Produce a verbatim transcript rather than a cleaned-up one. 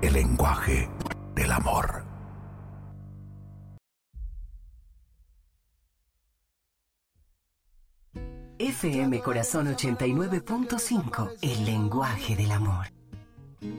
el lenguaje del amor. F M Corazón ochenta y nueve punto cinco, el lenguaje del amor.